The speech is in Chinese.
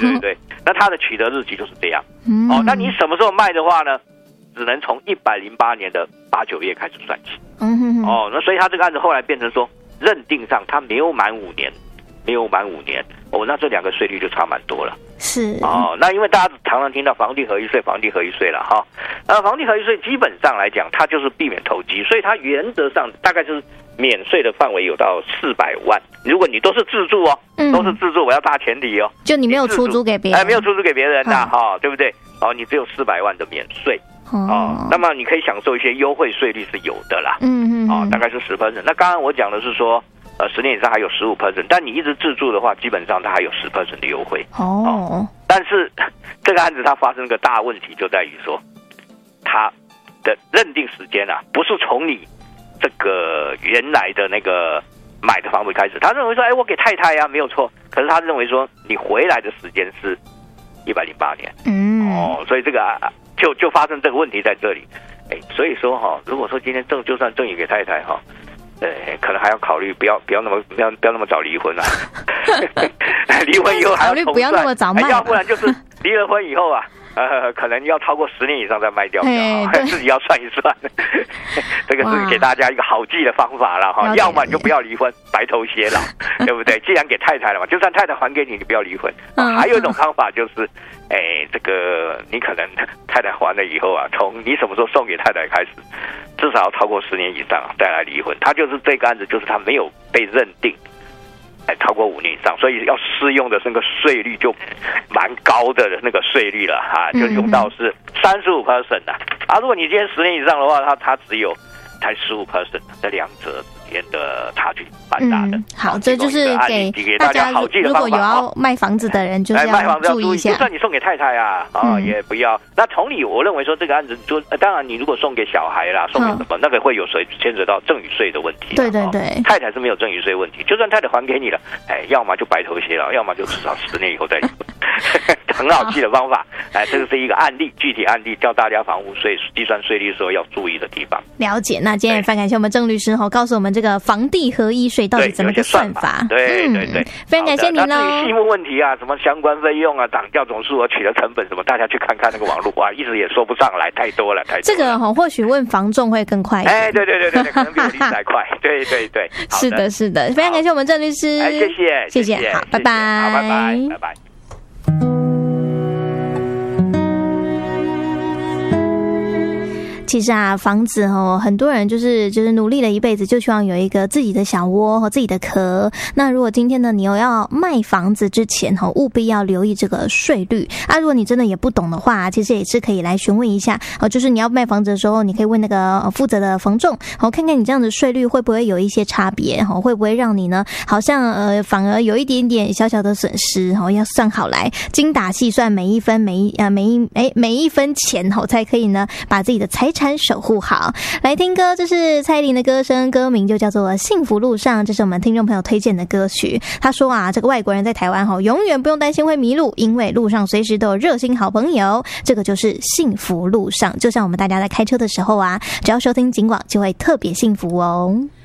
对，那它的取得日期就是这样。那你什么时候卖的话呢？只能从108年的8、9月开始算起。那所以他这个案子后来变成说，认定上他没有满5年，那这两个税率就差蛮多了。 是那因为大家常常听到房地合一税了哈，房地合一税基本上来讲，它就是避免投机，所以它原则上大概就是免税的范围有到400万。如果你都是自住都是自住，我要大前提就你没有出租给别人， 没有出租给别人对不对？你只有400万的免税。那么你可以享受一些优惠税率是有的啦。大概是10%。那刚刚我讲的是说，10年以上还有15%，但你一直自住的话，基本上它还有10%的优惠。但是这个案子它发生个大问题，就在于说，它的认定时间不是从你这个原来的那个买的房子开始，他认为说，我给太太没有错，可是他认为说你回来的时间是108年。所以这个就发生这个问题在这里。所以说如果说今天就算赠与给太太可能还要考虑不要那么早离婚离婚以后还要重算， 不要那么早卖， 要不然就是离了婚以后可能要超过10年以上再卖掉，自己要算一算。这个是给大家一个好记的方法了要么你就不要离婚，白头偕老，对不对？既然给太太了嘛，就算太太还给你，你不要离婚。还有一种方法就是，这个你可能太太还了以后从你什么时候送给太太开始，至少要超过10年以上再来离婚。他就是这个案子，就是他没有被认定超过5年以上，所以要适用的那个税率就蛮高的那个税率了就用到是35%如果你今天10年以上的话，它只有才15%，这两者之间的差距蛮大的。 好，这就是给大家如果有要卖房子的人，就是要注意一下。 就算你送给太太也不要。那同理，我认为说这个案子当然你如果送给小孩啦，送给什么那个会有牵扯到赠与税的问题。 对， 太太是没有赠与税问题，就算太太还给你了，要么就白头偕老，要么就至少10年以后再离婚。很好记的方法。这个是一个案例，具体案例教大家房屋税计算税率的时候要注意的地方。 了解。那今天也非常感谢我们郑律师告诉我们这个房地合一税到底怎么个算法。 对， 非常感谢您那至于细目问题什么相关费用涨价总数取得成本什么，大家去看看那个网络一直也说不上来，太多了。 这个或许问房仲会更快一点。 对，可能比我理财快。对， 是的，非常感谢我们郑律师。谢谢，好，拜拜。 好，拜拜。 其实房子很多人就是努力了一辈子，就希望有一个自己的小窝和自己的壳。那如果今天呢，你有要卖房子之前务必要留意这个税率如果你真的也不懂的话，其实也是可以来询问一下就是你要卖房子的时候，你可以问那个负责的房仲看看你这样的税率会不会有一些差别会不会让你呢好像反而有一点点小小的损失要算好来，精打细算，每一分每一分钱才可以呢把自己的财产守护好。来听歌，这是蔡依林的歌声，歌名就叫做《幸福路上》，这是我们听众朋友推荐的歌曲。他说这个外国人在台湾永远不用担心会迷路，因为路上随时都有热心好朋友，这个就是幸福路上。就像我们大家在开车的时候只要收听警广就会特别幸福哦。